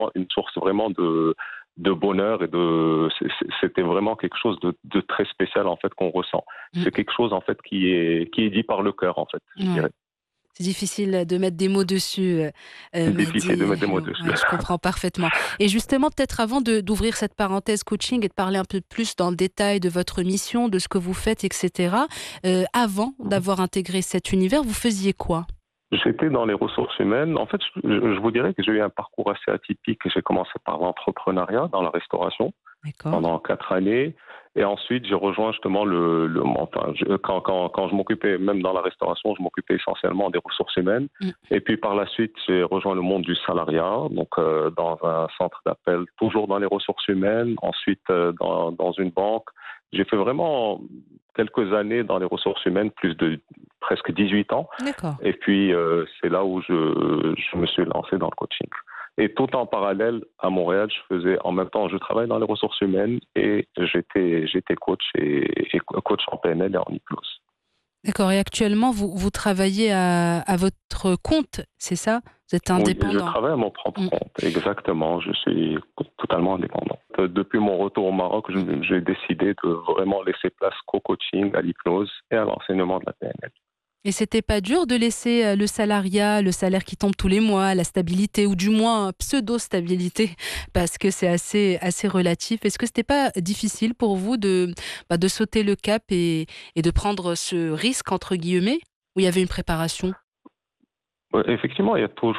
une source vraiment de bonheur c'était vraiment quelque chose de très spécial en fait qu'on ressent. Mmh. C'est quelque chose en fait qui est dit par le cœur en fait, je Ouais. dirais. C'est difficile de mettre des mots dessus, C'est difficile de Mehdi. mettre des mots dessus. Ouais, je comprends parfaitement. Et justement, peut-être avant d'ouvrir cette parenthèse coaching et de parler un peu plus dans le détail de votre mission, de ce que vous faites, et cetera, avant d'avoir intégré cet univers, vous faisiez quoi? J'étais dans les ressources humaines. En fait, je vous dirais que j'ai eu un parcours assez atypique. J'ai commencé par l'entrepreneuriat dans la restauration D'accord. pendant 4 années. Et ensuite, j'ai rejoint justement enfin, quand je m'occupais, même dans la restauration, je m'occupais essentiellement des ressources humaines. Mmh. Et puis par la suite, j'ai rejoint le monde du salariat, donc dans un centre d'appel, toujours dans les ressources humaines. Ensuite, dans une banque. J'ai fait vraiment quelques années dans les ressources humaines, plus de presque 18 ans. D'accord. Et puis, c'est là où je me suis lancé dans le coaching. Et tout en parallèle, à Montréal, en même temps, je travaille dans les ressources humaines et j'étais coach et coach en PNL et en hypnose. D'accord, et actuellement, vous travaillez à votre compte, c'est ça? Vous êtes Oui, je indépendant? travaille à mon propre Mmh. compte, exactement. Je suis totalement indépendant. Depuis mon retour au Maroc, Mmh. j'ai décidé de vraiment laisser place qu'au coaching, à l'hypnose et à l'enseignement de la PNL. Et c'était pas dur de laisser, le salariat, le salaire qui tombe tous les mois, la stabilité ou du moins pseudo-stabilité parce que c'est assez relatif. Est-ce que c'était pas difficile pour vous de sauter le cap et de prendre ce «risque» entre guillemets? Où il y avait une préparation? Ouais, effectivement,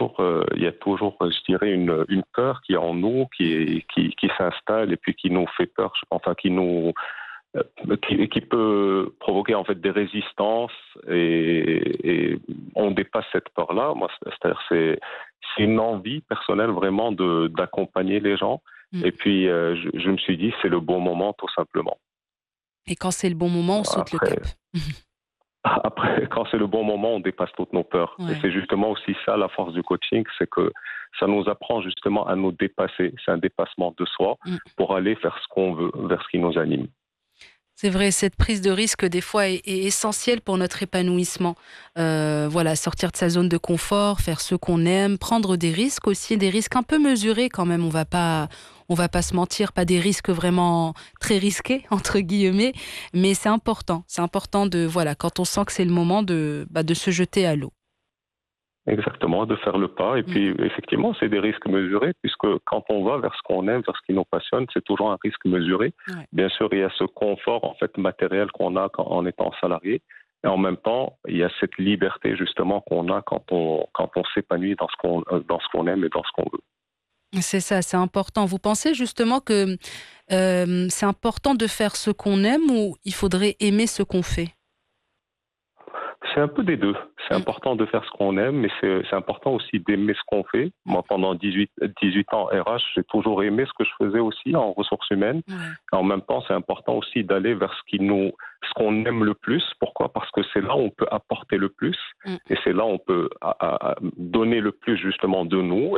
je dirais, une peur qui est en nous, qui s'installe et puis qui nous fait peur, enfin, qui peut provoquer en fait des résistances et on dépasse cette peur-là. Moi, c'est-à-dire c'est une envie personnelle vraiment d'accompagner les gens. Mmh. Et puis je me suis dit c'est le bon moment tout simplement. Et quand c'est le bon moment, on saute le cap. Après après quand c'est le bon moment, on dépasse toutes nos peurs. Et Ouais. c'est justement aussi ça la force du coaching, c'est que ça nous apprend justement à nous dépasser. C'est un dépassement de soi Mmh. pour aller vers ce qu'on veut, vers ce qui nous anime. C'est vrai, cette prise de risque, des fois, est essentielle pour notre épanouissement. Voilà, sortir de sa zone de confort, faire ce qu'on aime, prendre des risques aussi, des risques un peu mesurés quand même. On va pas se mentir, pas des risques vraiment très risqués, entre guillemets, mais c'est important. C'est important voilà, quand on sent que c'est le moment de se jeter à l'eau. Exactement, de faire le pas. Et Mm. puis, effectivement, c'est des risques mesurés, puisque quand on va vers ce qu'on aime, vers ce qui nous passionne, c'est toujours un risque mesuré. Ouais. Bien sûr, il y a ce confort, en fait, matériel qu'on a en étant salarié. Et en même temps, il y a cette liberté, justement, qu'on a quand on s'épanouit dans ce qu'on aime et dans ce qu'on veut. C'est ça, c'est important. Vous pensez justement que c'est important de faire ce qu'on aime ou il faudrait aimer ce qu'on fait? C'est un peu des deux. C'est Mm. important de faire ce qu'on aime, mais c'est important aussi d'aimer ce qu'on fait. Mm. Moi, pendant 18 ans RH, j'ai toujours aimé ce que je faisais aussi en ressources humaines. Ouais. En même temps, c'est important aussi d'aller vers ce qu'on aime le plus. Pourquoi? Parce que c'est là où on peut apporter le plus, Mm. et c'est là où on peut donner le plus justement de nous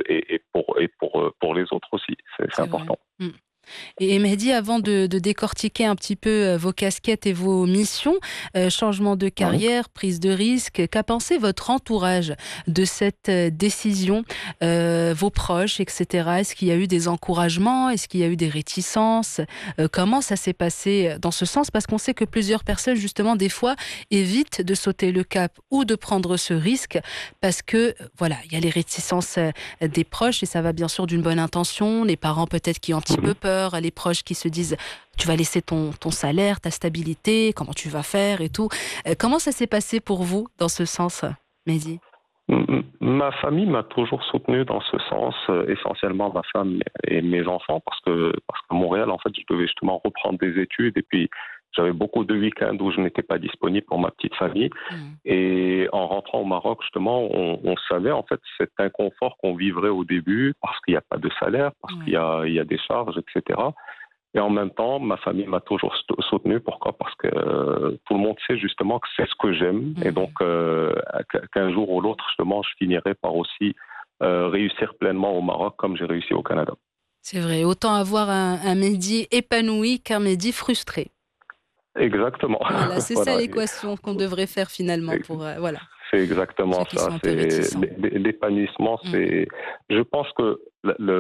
pour les autres aussi. C'est C'est vrai. important. Mm. Et Mehdi, avant de décortiquer un petit peu vos casquettes et vos missions, changement de Oui. carrière, prise de risque, qu'a pensé votre entourage de cette décision, vos proches, etc. Est-ce qu'il y a eu des encouragements? Est-ce qu'il y a eu des réticences? Comment ça s'est passé dans ce sens? Parce qu'on sait que plusieurs personnes, justement, des fois, évitent de sauter le cap ou de prendre ce risque parce que, voilà, il y a les réticences des proches et ça va bien sûr d'une bonne intention, les parents peut-être qui ont un petit peu Mhm. peur, les proches qui se disent tu vas laisser ton salaire, ta stabilité, comment tu vas faire et tout. Comment ça s'est passé pour vous dans ce sens, Mehdi? Ma famille m'a toujours soutenu dans ce sens, essentiellement ma femme et mes enfants, parce qu'à Montréal, en fait, je devais justement reprendre des études et puis j'avais beaucoup de week-ends où je n'étais pas disponible pour ma petite famille. Mm. Et en rentrant au Maroc, justement, on savait en fait cet inconfort qu'on vivrait au début parce qu'il n'y a pas de salaire, parce qu'il y Ouais. a, il y a des charges, etc. Et en même temps, ma famille m'a toujours soutenu. Pourquoi? Parce que tout le monde sait justement que c'est ce que j'aime. Et donc, Mm. qu'un jour ou l'autre, justement, je finirai par aussi réussir pleinement au Maroc comme j'ai réussi au Canada. C'est vrai, autant avoir un Mehdi épanoui qu'un Mehdi frustré. Exactement. Voilà, c'est ça Voilà. l'équation qu'on devrait faire finalement C'est pour voilà, c'est ceux exactement qui ça. sont un peu C'est réticents. l'épanouissement. Mm. Je pense que